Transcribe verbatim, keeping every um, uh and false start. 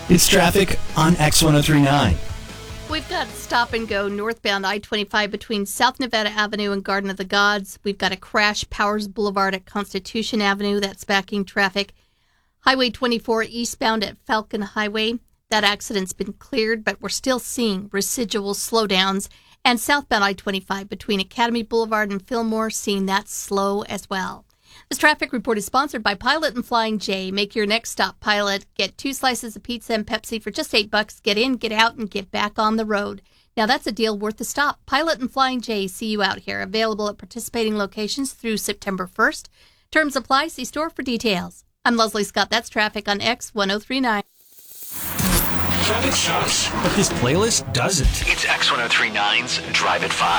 It's traffic on X ten thirty-nine. We've got stop and go northbound I twenty-five between South Nevada Avenue and Garden of the Gods. We've got a crash Powers Boulevard at Constitution Avenue. That's backing traffic. Highway twenty-four eastbound at Falcon Highway. That accident's been cleared, but we're still seeing residual slowdowns. And southbound I twenty-five between Academy Boulevard and Fillmore, seeing that slow as well. This traffic report is sponsored by Pilot and Flying J. Make your next stop Pilot. Get two slices of pizza and Pepsi for just eight bucks. Get in, get out, and get back on the road. Now that's a deal worth the stop. Pilot and Flying J, see you out here. Available at participating locations through September first. Terms apply. See store for details. I'm Leslie Scott. That's traffic on X ten thirty-nine. Traffic sucks. But this playlist doesn't. It's X ten thirty-nine's Drive at five.